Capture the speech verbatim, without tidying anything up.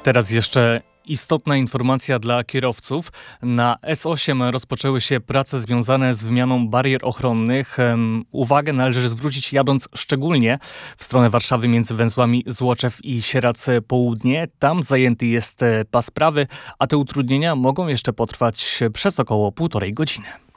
Teraz jeszcze istotna informacja dla kierowców. Na S osiem rozpoczęły się prace związane z wymianą barier ochronnych. Em, Uwagę należy zwrócić jadąc szczególnie w stronę Warszawy między węzłami Złoczew i Sieradz Południe. Tam zajęty jest e, pas prawy, a te utrudnienia mogą jeszcze potrwać przez około półtorej godziny.